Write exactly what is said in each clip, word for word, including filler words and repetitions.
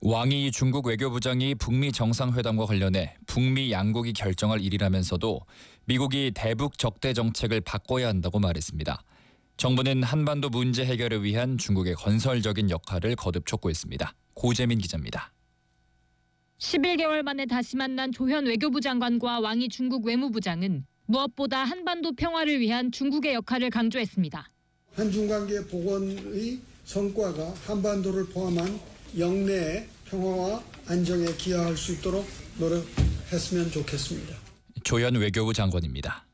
왕이 중국 외교부장이 북미 정상회담과 관련해 북미 양국이 결정할 일이라면서도 미국이 대북 적대 정책을 바꿔야 한다고 말했습니다. 정부는 한반도 문제 해결을 위한 중국의 건설적인 역할을 거듭 촉구했습니다. 고재민 기자입니다. 십일 개월 만에 다시 만난 조현 외교부 장관과 왕이 중국 외무부장은 무엇보다 한반도 평화를 위한 중국의 역할을 강조했습니다. 한중 관계 복원의 성과가 한반도를 포함한 영내의 평화와 안정에 기여할 수 있도록 노력했으면 좋겠습니다. 조현 외교부 장관입니다.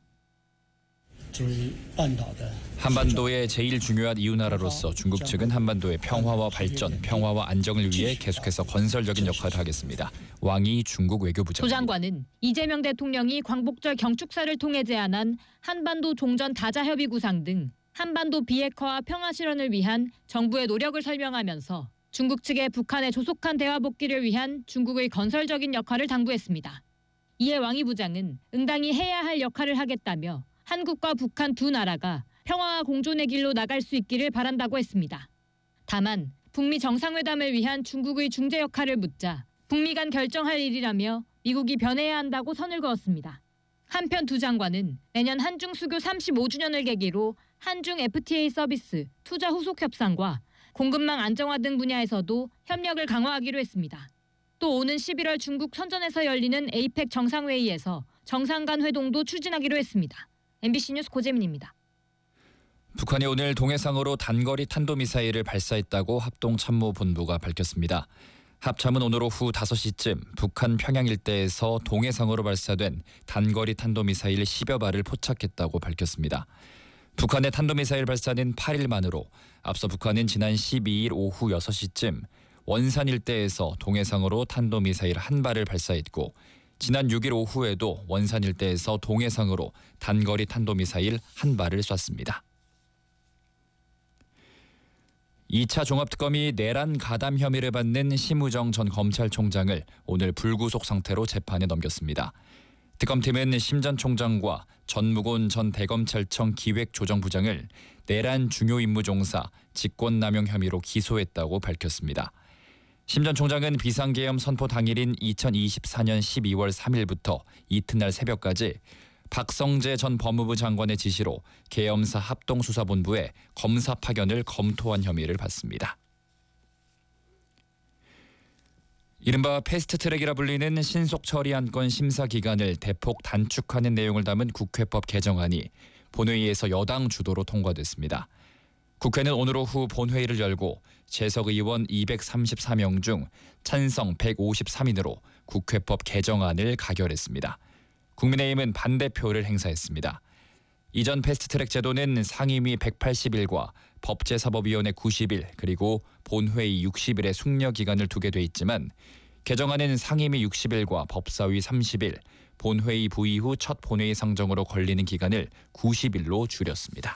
한반도의 제일 중요한 이웃나라로서 중국 측은 한반도의 평화와 발전, 평화와 안정을 위해 계속해서 건설적인 역할을 하겠습니다. 왕이 중국 외교부장. 조 장관은 이재명 대통령이 광복절 경축사를 통해 제안한 한반도 종전 다자협의 구상 등 한반도 비핵화와 평화 실현을 위한 정부의 노력을 설명하면서 중국 측의 북한의 조속한 대화 복귀를 위한 중국의 건설적인 역할을 당부했습니다. 이에 왕이 부장은 응당이 해야 할 역할을 하겠다며 한국과 북한 두 나라가 평화와 공존의 길로 나갈 수 있기를 바란다고 했습니다. 다만 북미 정상회담을 위한 중국의 중재 역할을 묻자 북미 간 결정할 일이라며 미국이 변해야 한다고 선을 그었습니다. 한편 두 장관은 내년 한중 수교 삼십오 주년을 계기로 한중 에프티에이 서비스, 투자 후속 협상과 공급망 안정화 등 분야에서도 협력을 강화하기로 했습니다. 또 오는 십일월 중국 선전에서 열리는 에이펙 정상회의에서 정상 간 회동도 추진하기로 했습니다. 엠비씨 뉴스 고재민입니다. 북한이 오늘 동해상으로 단거리 탄도미사일을 발사했다고 합동참모본부가 밝혔습니다. 합참은 오늘 오후 다섯 시쯤 북한 평양 일대에서 동해상으로 발사된 단거리 탄도미사일 십여 발을 포착했다고 밝혔습니다. 북한의 탄도미사일 발사는 팔 일 만으로 앞서 북한은 지난 십이 일 오후 여섯 시쯤 원산 일대에서 동해상으로 탄도미사일 한 발을 발사했고 지난 육 일 오후에도 원산 일대에서 동해상으로 단거리 탄도미사일 한 발을 쐈습니다. 이 차 종합특검이 내란 가담 혐의를 받는 심우정 전 검찰총장을 오늘 불구속 상태로 재판에 넘겼습니다. 특검팀은 심 전 총장과 전무곤 전 대검찰청 기획조정부장을 내란 중요임무종사 직권남용 혐의로 기소했다고 밝혔습니다. 심 전 총장은 비상계엄 선포 당일인 이천이십사 년 십이 월 삼 일부터 이튿날 새벽까지 박성재 전 법무부 장관의 지시로 계엄사 합동수사본부에 검사 파견을 검토한 혐의를 받습니다. 이른바 패스트트랙이라 불리는 신속처리 안건 심사 기간을 대폭 단축하는 내용을 담은 국회법 개정안이 본회의에서 여당 주도로 통과됐습니다. 국회는 오늘 오후 본회의를 열고 재석 의원 이백삼십사 명 중 찬성 백오십삼 인으로 국회법 개정안을 가결했습니다. 국민의힘은 반대표를 행사했습니다. 이전 패스트트랙 제도는 상임위 백팔십 일과 법제사법위원회 구십 일 그리고 본회의 육십 일의 숙려 기간을 두게 돼 있지만 개정안은 상임위 육십 일과 법사위 삼십 일, 본회의 부의 후 첫 본회의 상정으로 걸리는 기간을 구십 일로 줄였습니다.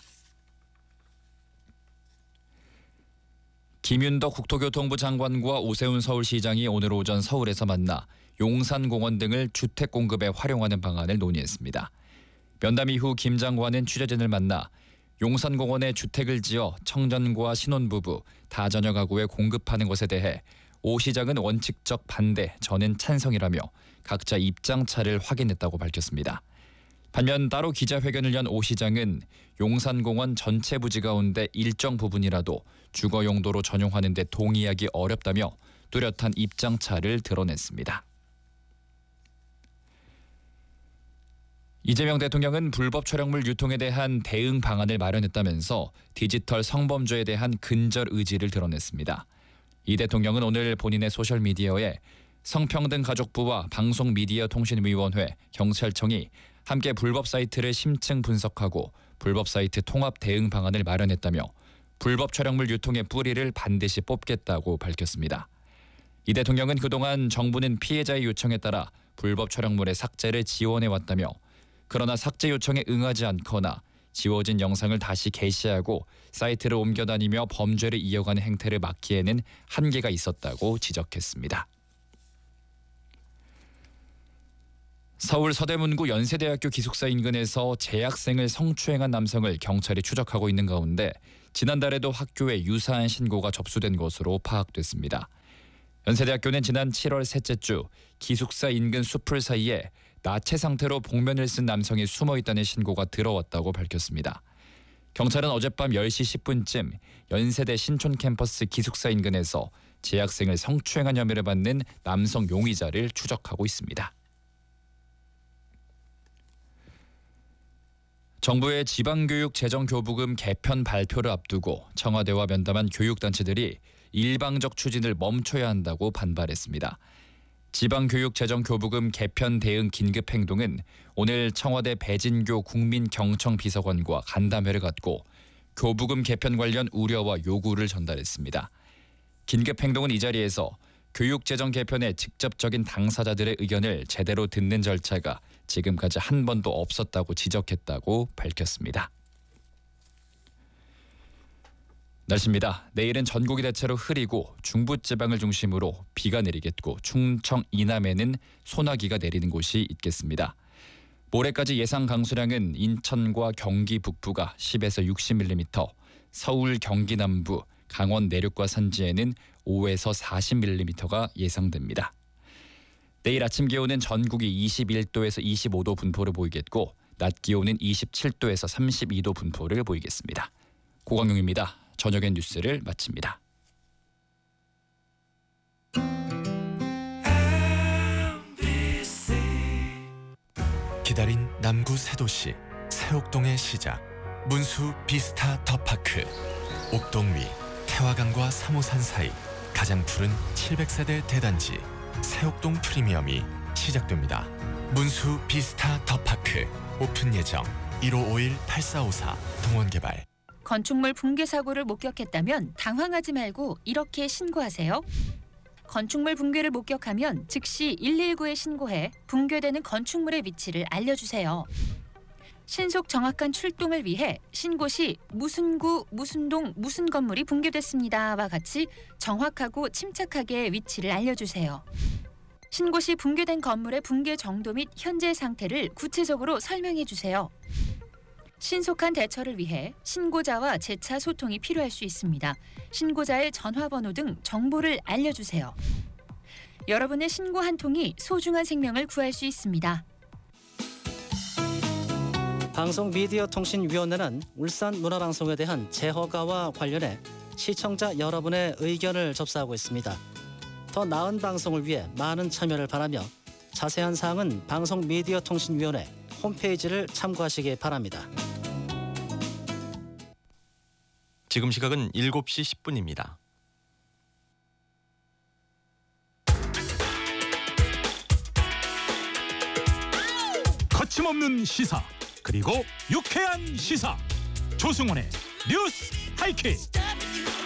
김윤덕 국토교통부 장관과 오세훈 서울시장이 오늘 오전 서울에서 만나 용산공원 등을 주택 공급에 활용하는 방안을 논의했습니다. 면담 이후 김 장관은 취재진을 만나 용산공원에 주택을 지어 청년과 신혼부부, 다자녀 가구에 공급하는 것에 대해 오 시장은 원칙적 반대, 저는 찬성이라며 각자 입장차를 확인했다고 밝혔습니다. 반면 따로 기자회견을 연 오 시장은 용산공원 전체 부지 가운데 일정 부분이라도 주거 용도로 전용하는 데 동의하기 어렵다며 뚜렷한 입장차를 드러냈습니다. 이재명 대통령은 불법 촬영물 유통에 대한 대응 방안을 마련했다면서 디지털 성범죄에 대한 근절 의지를 드러냈습니다. 이 대통령은 오늘 본인의 소셜미디어에 성평등가족부와 방송미디어통신위원회, 경찰청이 함께 불법 사이트를 심층 분석하고 불법 사이트 통합 대응 방안을 마련했다며 불법 촬영물 유통의 뿌리를 반드시 뽑겠다고 밝혔습니다. 이 대통령은 그동안 정부는 피해자의 요청에 따라 불법 촬영물의 삭제를 지원해왔다며 그러나 삭제 요청에 응하지 않거나 지워진 영상을 다시 게시하고 사이트를 옮겨다니며 범죄를 이어가는 행태를 막기에는 한계가 있었다고 지적했습니다. 서울 서대문구 연세대학교 기숙사 인근에서 재학생을 성추행한 남성을 경찰이 추적하고 있는 가운데 지난달에도 학교에 유사한 신고가 접수된 것으로 파악됐습니다. 연세대학교는 지난 칠월 셋째 주 기숙사 인근 숲풀 사이에 나체 상태로 복면을 쓴 남성이 숨어 있다는 신고가 들어왔다고 밝혔습니다. 경찰은 어젯밤 열 시 십 분쯤 연세대 신촌 캠퍼스 기숙사 인근에서 재학생을 성추행한 혐의를 받는 남성 용의자를 추적하고 있습니다. 정부의 지방교육 재정교부금 개편 발표를 앞두고 청와대와 면담한 교육단체들이 일방적 추진을 멈춰야 한다고 반발했습니다. 지방교육 재정교부금 개편 대응 긴급행동은 오늘 청와대 배진교 국민경청 비서관과 간담회를 갖고 교부금 개편 관련 우려와 요구를 전달했습니다. 긴급행동은 이 자리에서 교육재정 개편의 직접적인 당사자들의 의견을 제대로 듣는 절차가 지금까지 한 번도 없었다고 지적했다고 밝혔습니다. 날씨입니다. 내일은 전국이 대체로 흐리고 중부지방을 중심으로 비가 내리겠고 충청 이남에는 소나기가 내리는 곳이 있겠습니다. 모레까지 예상 강수량은 인천과 경기 북부가 십에서 육십 밀리미터, 서울 경기 남부, 강원 내륙과 산지에는 오에서 사십 밀리미터가 예상됩니다. 내일 아침 기온은 전국이 이십일 도에서 이십오 도 분포를 보이겠고 낮 기온은 이십칠 도에서 삼십이 도 분포를 보이겠습니다. 고광용입니다. 저녁엔 뉴스를 마칩니다. 기다린 남구 새 도시 새옥동의 시작 문수 비스타 더파크. 옥동 위 태화강과 삼호산 사이 가장 푸른 칠백 세대 대단지 새옥동 프리미엄이 시작됩니다. 문수 비스타 더파크 오픈 예정 일오오일 팔사오사 동원개발. 건축물 붕괴 사고를 목격했다면 당황하지 말고 이렇게 신고하세요. 건축물 붕괴를 목격하면 즉시 일일구에 신고해 붕괴되는 건축물의 위치를 알려주세요. 신속 정확한 출동을 위해 신고 시 무슨 구, 무슨 동, 무슨 건물이 붕괴됐습니다와 같이 정확하고 침착하게 위치를 알려주세요. 신고 시 붕괴된 건물의 붕괴 정도 및 현재 상태를 구체적으로 설명해 주세요. 신속한 대처를 위해 신고자와 재차 소통이 필요할 수 있습니다. 신고자의 전화번호 등 정보를 알려주세요. 여러분의 신고 한 통이 소중한 생명을 구할 수 있습니다. 방송미디어통신위원회는 울산 문화방송에 대한 재허가와 관련해 시청자 여러분의 의견을 접수하고 있습니다. 더 나은 방송을 위해 많은 참여를 바라며 자세한 사항은 방송미디어통신위원회 홈페이지를 참고하시기 바랍니다. 지금 시각은 일곱 시 십 분입니다. 거침없는 시사 그리고 유쾌한 시사 조승원의 뉴스 하이킥.